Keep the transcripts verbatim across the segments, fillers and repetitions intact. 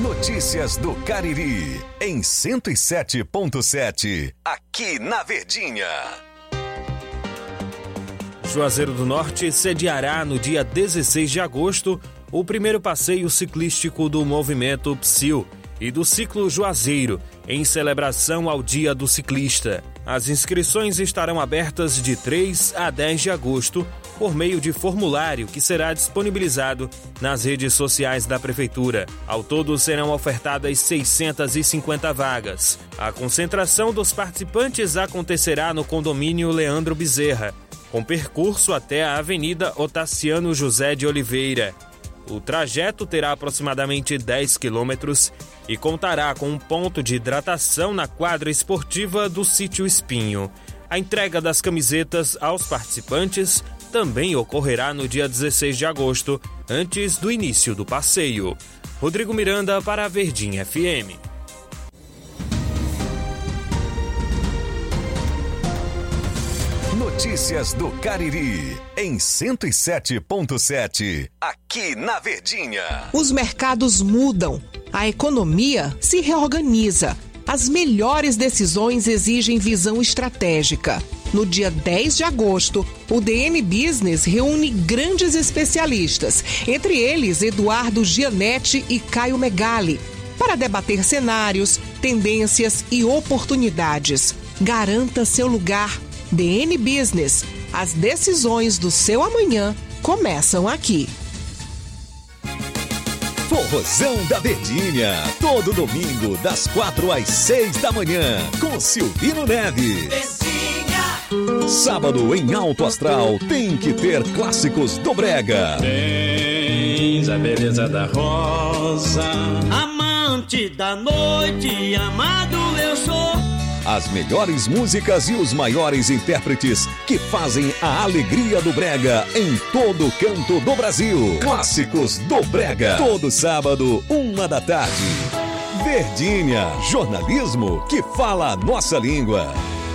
Notícias do Cariri, em cento e sete ponto sete, aqui na Verdinha. Juazeiro do Norte sediará no dia dezesseis de agosto o primeiro passeio ciclístico do movimento Psil e do Ciclo Juazeiro, em celebração ao Dia do Ciclista. As inscrições estarão abertas de três a dez de agosto por meio de formulário que será disponibilizado nas redes sociais da Prefeitura. Ao todo serão ofertadas seiscentas e cinquenta vagas. A concentração dos participantes acontecerá no condomínio Leandro Bezerra, com percurso até a Avenida Otaciano José de Oliveira. O trajeto terá aproximadamente dez quilômetros e contará com um ponto de hidratação na quadra esportiva do Sítio Espinho. A entrega das camisetas aos participantes também ocorrerá no dia dezesseis de agosto, antes do início do passeio. Rodrigo Miranda para a Verdinha F M. Notícias do Cariri, em cento e sete ponto sete, aqui na Verdinha. Os mercados mudam, a economia se reorganiza. As melhores decisões exigem visão estratégica. No dia dez de agosto, o D N Business reúne grandes especialistas, entre eles Eduardo Gianetti e Caio Megali, para debater cenários, tendências e oportunidades. Garanta seu lugar. D N Business. As decisões do seu amanhã começam aqui. Forrozão da Verdinha, todo domingo das quatro às seis da manhã, com Silvino Neves. Verdinha. Sábado em Alto Astral tem que ter clássicos do Brega. Tens a beleza da rosa, amante da noite, amado eu sou. As melhores músicas e os maiores intérpretes que fazem a alegria do Brega em todo canto do Brasil. Clássicos do Brega. Todo sábado, uma da tarde. Verdinha, jornalismo que fala a nossa língua.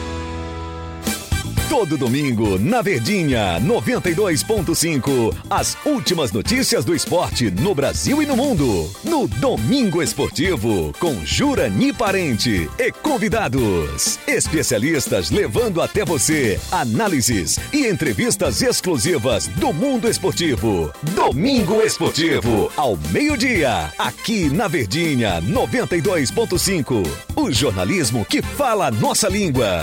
Todo domingo, na Verdinha, noventa e dois ponto cinco, as últimas notícias do esporte no Brasil e no mundo. No Domingo Esportivo, com Jurani Parente e convidados. Especialistas levando até você análises e entrevistas exclusivas do mundo esportivo. Domingo Esportivo, ao meio-dia, aqui na Verdinha, noventa e dois ponto cinco. O jornalismo que fala a nossa língua.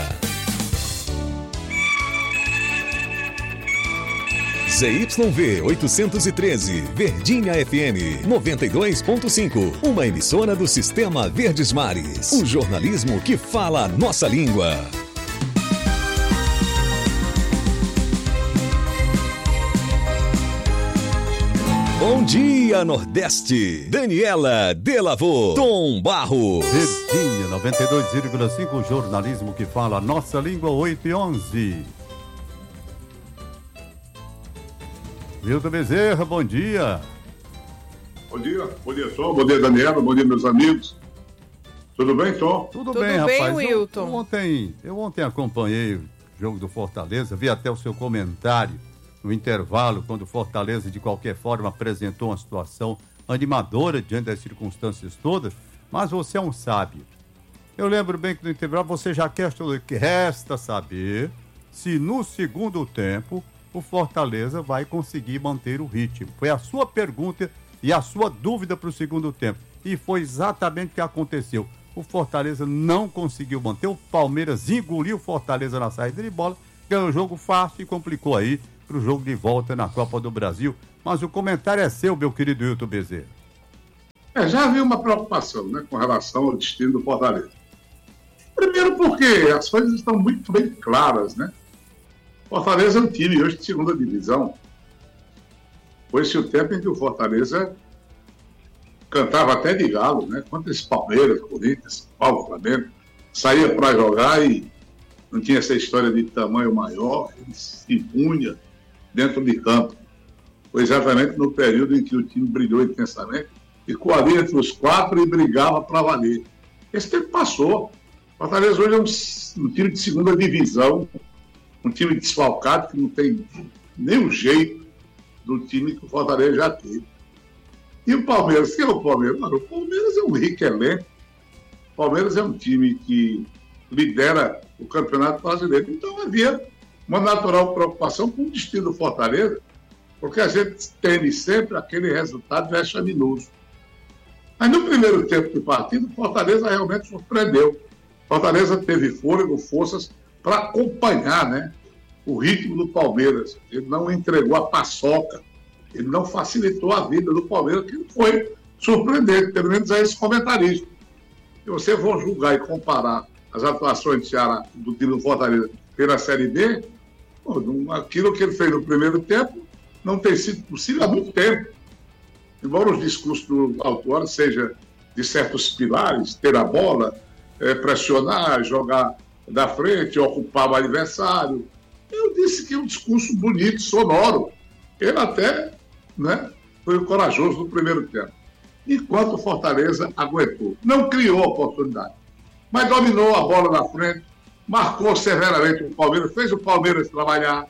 Z Y V oitocentos e treze, Verdinha F M noventa e dois ponto cinco, uma emissora do Sistema Verdes Mares. O jornalismo que fala a nossa língua. Bom dia, Nordeste. Daniela Delavô, Tom Barros. Verdinha noventa e dois vírgula cinco, jornalismo que fala a nossa língua, oito e onze. Milton Bezerra, bom dia. Bom dia, bom dia, Tom, bom dia, Daniela, bom dia, meus amigos. Tudo bem, Tom? Tudo, Tudo bem, bem, rapaz. Wilton. Eu, eu, ontem, eu ontem acompanhei o jogo do Fortaleza, vi até o seu comentário no intervalo, quando o Fortaleza, de qualquer forma, apresentou uma situação animadora diante das circunstâncias todas, mas você é um sábio. Eu lembro bem que no intervalo você já questionou que resta saber se no segundo tempo o Fortaleza vai conseguir manter o ritmo. Foi a sua pergunta e a sua dúvida para o segundo tempo. E foi exatamente o que aconteceu. O Fortaleza não conseguiu manter, o Palmeiras engoliu o Fortaleza na saída de bola, ganhou o jogo fácil e complicou aí para o jogo de volta na Copa do Brasil. Mas o comentário é seu, meu querido Wilton Bezerra. É, já havia uma preocupação, né, com relação ao destino do Fortaleza. Primeiro porque as coisas estão muito bem claras, né? Fortaleza é um time hoje de segunda divisão. Foi-se o tempo em que o Fortaleza cantava até de galo, né? Contra esse Palmeiras, Corinthians, Paulo, Flamengo, saía para jogar e não tinha essa história de tamanho maior, ele se impunha dentro de campo. Foi exatamente no período em que o time brilhou intensamente, ficou ali entre os quatro e brigava para valer. Esse tempo passou. Fortaleza hoje é um, um time de segunda divisão, um time desfalcado que não tem nenhum jeito do time que o Fortaleza já teve. E o Palmeiras, que é o Palmeiras? Mano, o Palmeiras é um rico elenco. O Palmeiras é um time que lidera o Campeonato Brasileiro. Então havia uma natural preocupação com o destino do Fortaleza, porque a gente teme sempre aquele resultado vexaminoso. Mas no primeiro tempo de partida, o Fortaleza realmente surpreendeu. Fortaleza teve fôlego, forças para acompanhar, né, o ritmo do Palmeiras. Ele não entregou a paçoca, ele não facilitou a vida do Palmeiras, que foi surpreendente, pelo menos a esse comentarista. Se você for julgar e comparar as atuações de Ceará, do time do Fortaleza pela Série B, pô, aquilo que ele fez no primeiro tempo não tem sido possível há muito tempo. Embora os discursos do autor seja de certos pilares, ter a bola, é, pressionar, jogar da frente, ocupar o adversário, eu disse que é um discurso bonito, sonoro. Ele até, né, foi corajoso no primeiro tempo. Enquanto o Fortaleza aguentou. Não criou oportunidade, mas dominou a bola na frente, marcou severamente o Palmeiras, fez o Palmeiras trabalhar.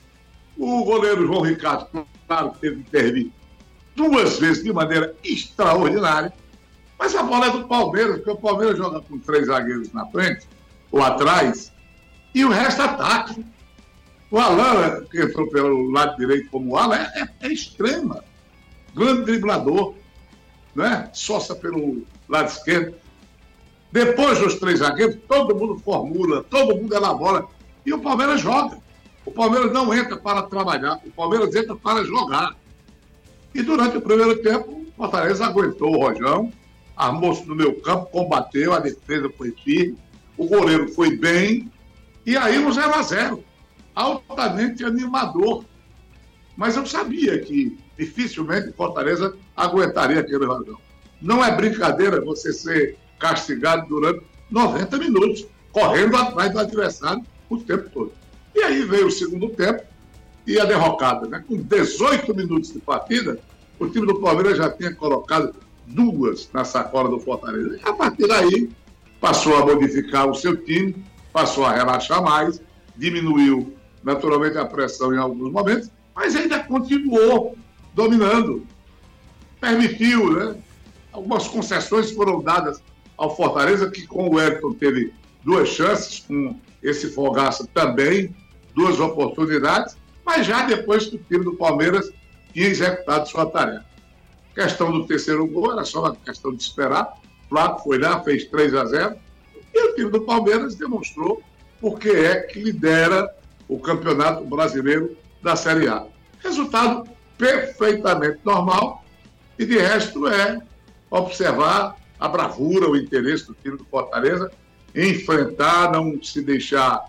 O goleiro João Ricardo, claro, teve que intervir duas vezes de maneira extraordinária, mas a bola é do Palmeiras, porque o Palmeiras joga com três zagueiros na frente, ou atrás, e o resto ataque. O Alan, que entrou pelo lado direito como ala, é, é, é extrema. Grande driblador, né? Sossa pelo lado esquerdo. Depois dos três zagueiros, todo mundo formula, todo mundo elabora, e o Palmeiras joga. O Palmeiras não entra para trabalhar, o Palmeiras entra para jogar. E durante o primeiro tempo, o Fortaleza aguentou o Rojão, armou-se no meio campo, combateu, a defesa foi firme, o goleiro foi bem, e aí um zero a zero, altamente animador. Mas eu sabia que dificilmente o Fortaleza aguentaria aquele Rojão. Não é brincadeira você ser castigado durante noventa minutos, correndo atrás do adversário o tempo todo. E aí veio o segundo tempo e a derrocada, né? Com dezoito minutos de partida, o time do Palmeiras já tinha colocado duas na sacola do Fortaleza. E a partir daí, passou a modificar o seu time, passou a relaxar mais, diminuiu naturalmente a pressão em alguns momentos, mas ainda continuou dominando. Permitiu, né? Algumas concessões foram dadas ao Fortaleza, que com o Wellington teve duas chances, com esse Fogaça também, duas oportunidades, mas já depois que o time do Palmeiras tinha executado sua tarefa. A questão do terceiro gol era só uma questão de esperar. O Flávio foi lá, fez três a zero, e o time do Palmeiras demonstrou porque é que lidera o Campeonato Brasileiro da Série A. Resultado perfeitamente normal, e de resto é observar a bravura, o interesse do time do Fortaleza, enfrentar, não se deixar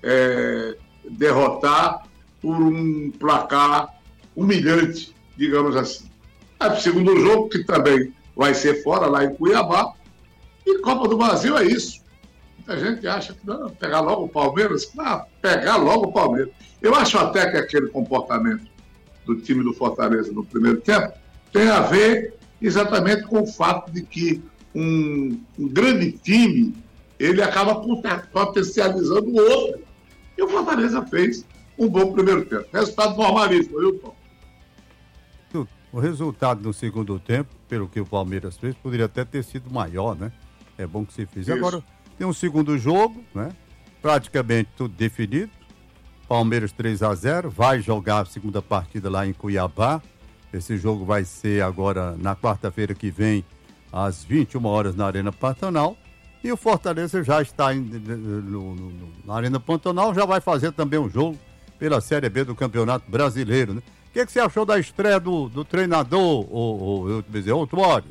é, derrotar por um placar humilhante, digamos assim. É o segundo jogo, que também vai ser fora, lá em Cuiabá, e Copa do Brasil é isso. Muita gente acha que não, pegar logo o Palmeiras, não, pegar logo o Palmeiras. Eu acho até que aquele comportamento do time do Fortaleza no primeiro tempo tem a ver exatamente com o fato de que um, um grande time, ele acaba potencializando o outro. E o Fortaleza fez um bom primeiro tempo. Resultado normalíssimo, viu, Tom? O resultado no segundo tempo, pelo que o Palmeiras fez, poderia até ter sido maior, né? É bom que se fez. Isso. Agora, tem um segundo jogo, né? Praticamente tudo definido. Palmeiras três a zero, vai jogar a segunda partida lá em Cuiabá. Esse jogo vai ser agora na quarta-feira que vem, às vinte e uma horas, na Arena Pantanal. E o Fortaleza já está em, no, no, na Arena Pantanal, já vai fazer também um jogo pela Série B do Campeonato Brasileiro, né? O que, que você achou da estreia do, do treinador, o, o, eu dizer, o Tuori?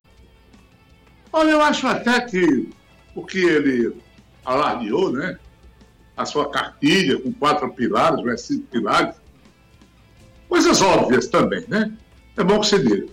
Olha, eu acho até que o que ele alardeou, né? A sua cartilha com quatro pilares, ou cinco pilares, coisas óbvias também, né? É bom que se diga.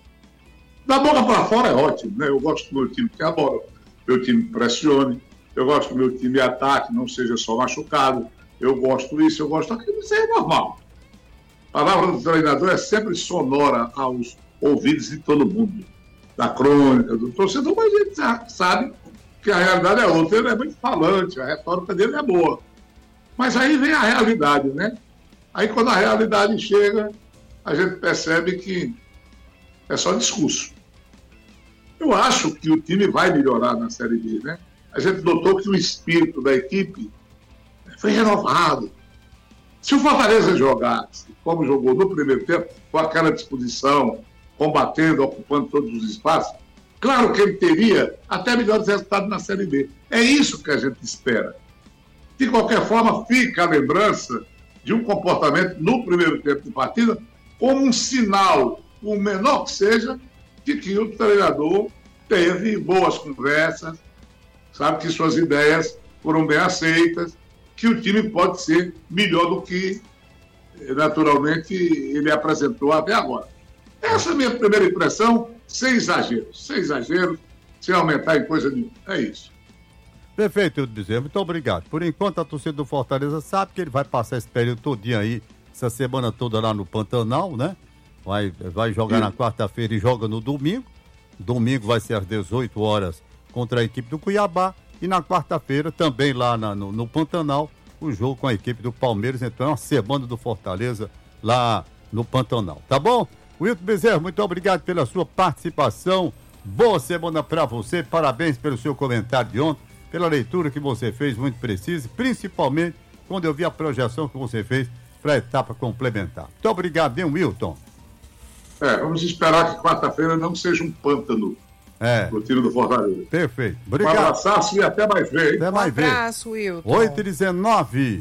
Da boca para fora é ótimo, né? Eu gosto que o meu time tenha a bola, meu time pressione, eu gosto que o meu time ataque, não seja só machucado, eu gosto disso, eu gosto daquilo, isso é normal. A palavra do treinador é sempre sonora aos ouvidos de todo mundo, da crônica, do torcedor, mas a gente já sabe que a realidade é outra. Ele é muito falante, a retórica dele é boa. Mas aí vem a realidade, né? Aí quando a realidade chega, a gente percebe que é só discurso. Eu acho que o time vai melhorar na Série B, né? A gente notou que o espírito da equipe foi renovado. Se o Fortaleza jogasse como jogou no primeiro tempo, com aquela disposição, combatendo, ocupando todos os espaços, claro que ele teria até melhores resultados na Série B. É isso que a gente espera. De qualquer forma, fica a lembrança de um comportamento no primeiro tempo de partida como um sinal, o menor que seja, de que o treinador teve boas conversas, sabe que suas ideias foram bem aceitas, que o time pode ser melhor do que, naturalmente, ele apresentou até agora. Essa é a minha primeira impressão, sem exageros, sem exageros, sem aumentar em coisa nenhuma. É isso. Perfeito, Bezerra. Muito obrigado. Por enquanto, a torcida do Fortaleza sabe que ele vai passar esse período todinho aí, essa semana toda lá no Pantanal, né? Vai, vai jogar Sim. na quarta-feira e joga no domingo. Domingo vai ser às dezoito horas contra a equipe do Cuiabá. E na quarta-feira, também lá na, no, no Pantanal, o jogo com a equipe do Palmeiras. Então é uma semana do Fortaleza lá no Pantanal. Tá bom? Wilton Bezerra, muito obrigado pela sua participação. Boa semana para você. Parabéns pelo seu comentário de ontem, pela leitura que você fez, muito precisa, principalmente quando eu vi a projeção que você fez para a etapa complementar. Muito obrigado, hein, Wilton? É, vamos esperar que quarta-feira não seja um pântano. É. O tiro do Fortaleza. Perfeito. Obrigado. Um abraço e até mais ver. Até mais ver. Um abraço, Wilton. oito e dezenove.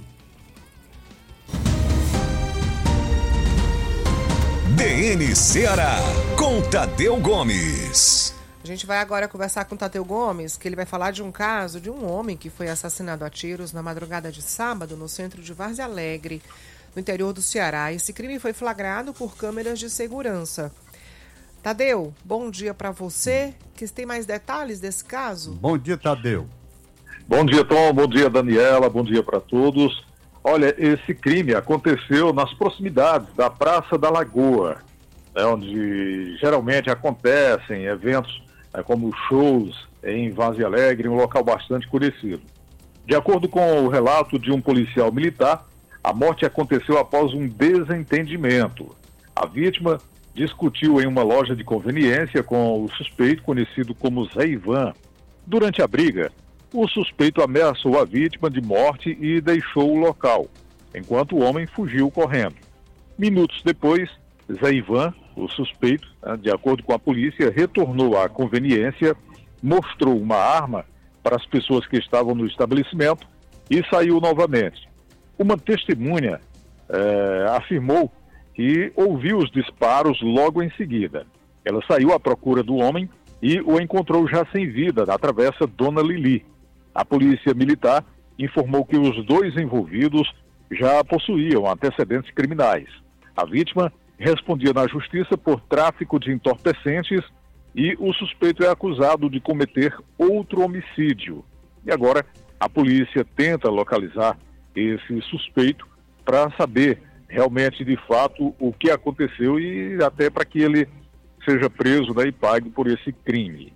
D N Ceará, com Tadeu Gomes. A gente vai agora conversar com o Tadeu Gomes, que ele vai falar de um caso de um homem que foi assassinado a tiros na madrugada de sábado no centro de Várzea Alegre, no interior do Ceará. Esse crime foi flagrado por câmeras de segurança. Tadeu, bom dia para você. Que tem mais detalhes desse caso? Bom dia, Tadeu. Bom dia, Tom. Bom dia, Daniela. Bom dia para todos. Olha, esse crime aconteceu nas proximidades da Praça da Lagoa, né, onde geralmente acontecem eventos é, como shows em Várzea Alegre, um local bastante conhecido. De acordo com o relato de um policial militar, a morte aconteceu após um desentendimento. A vítima discutiu em uma loja de conveniência com o suspeito, conhecido como Zé Ivan. Durante a briga, o suspeito ameaçou a vítima de morte e deixou o local, enquanto o homem fugiu correndo. Minutos depois, Zé Ivan, o suspeito, de acordo com a polícia, retornou à conveniência, mostrou uma arma para as pessoas que estavam no estabelecimento e saiu novamente. Uma testemunha eh, afirmou que ouviu os disparos logo em seguida. Ela saiu à procura do homem e o encontrou já sem vida na travessa Dona Lili. A polícia militar informou que os dois envolvidos já possuíam antecedentes criminais. A vítima respondia na justiça por tráfico de entorpecentes e o suspeito é acusado de cometer outro homicídio. E agora a polícia tenta localizar esse suspeito para saber realmente, de fato, o que aconteceu e até para que ele seja preso, né, e pague por esse crime.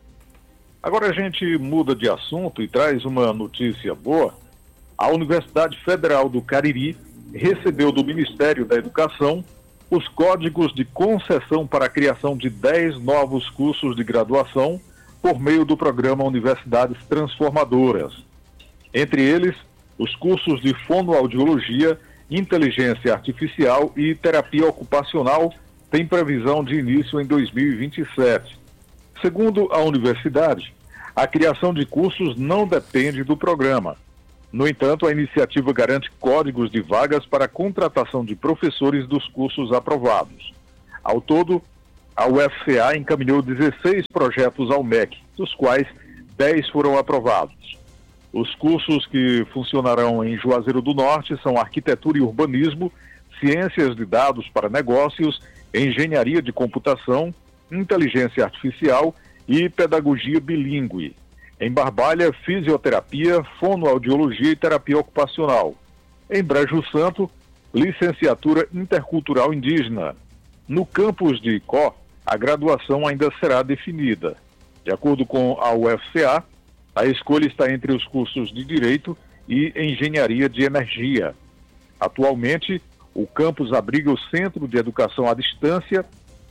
Agora a gente muda de assunto e traz uma notícia boa. A Universidade Federal do Cariri recebeu do Ministério da Educação os códigos de concessão para a criação de dez novos cursos de graduação por meio do programa Universidades Transformadoras. Entre eles, os cursos de fonoaudiologia, inteligência artificial e terapia ocupacional têm previsão de início em dois mil e vinte e sete. Segundo a universidade, a criação de cursos não depende do programa. No entanto, a iniciativa garante códigos de vagas para a contratação de professores dos cursos aprovados. Ao todo, a U F C A encaminhou dezesseis projetos ao M E C, dos quais dez foram aprovados. Os cursos que funcionarão em Juazeiro do Norte são Arquitetura e Urbanismo, Ciências de Dados para Negócios, Engenharia de Computação, Inteligência Artificial e Pedagogia Bilíngue. Em Barbalha, Fisioterapia, Fonoaudiologia e Terapia Ocupacional. Em Brejo Santo, Licenciatura Intercultural Indígena. No campus de Icó, a graduação ainda será definida. De acordo com a U F C A, a escolha está entre os cursos de Direito e Engenharia de Energia. Atualmente, o campus abriga o Centro de Educação à Distância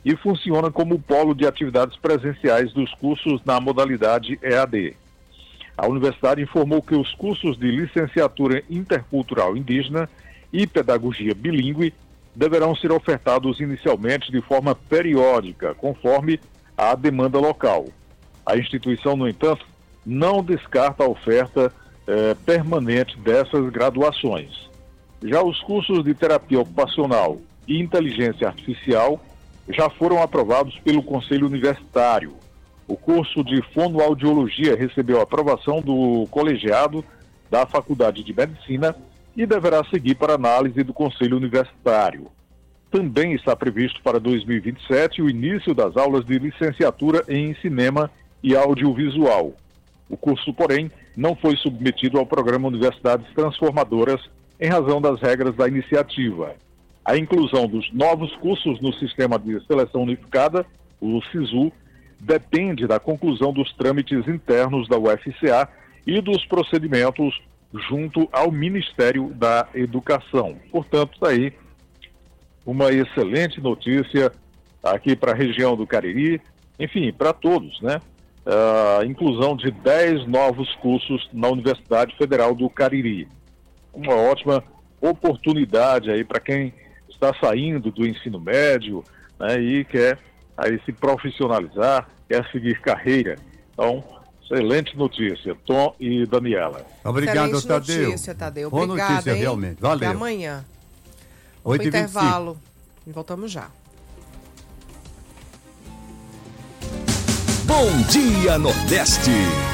e funciona como polo de atividades presenciais dos cursos na modalidade E A D. A universidade informou que os cursos de licenciatura intercultural indígena e pedagogia bilíngue deverão ser ofertados inicialmente de forma periódica, conforme a demanda local. A instituição, no entanto, não descarta a oferta eh, permanente dessas graduações. Já os cursos de terapia ocupacional e inteligência artificial já foram aprovados pelo Conselho Universitário. O curso de fonoaudiologia recebeu a aprovação do colegiado da Faculdade de Medicina e deverá seguir para análise do Conselho Universitário. Também está previsto para dois mil e vinte e sete o início das aulas de licenciatura em cinema e audiovisual. O curso, porém, não foi submetido ao programa Universidades Transformadoras em razão das regras da iniciativa. A inclusão dos novos cursos no Sistema de Seleção Unificada, o SISU, depende da conclusão dos trâmites internos da U F C A e dos procedimentos junto ao Ministério da Educação. Portanto, está aí uma excelente notícia aqui para a região do Cariri, enfim, para todos, né? A inclusão de dez novos cursos na Universidade Federal do Cariri. Uma ótima oportunidade aí para quem está saindo do ensino médio, né, e quer aí se profissionalizar, quer seguir carreira. Então, excelente notícia, Tom e Daniela. Obrigado, excelente Tadeu. Notícia, Tadeu. Boa Obrigada, notícia, hein? realmente. Valeu. Até amanhã. oito Vamos pro e vinte e cinco. intervalo. E voltamos já. Bom Dia Nordeste.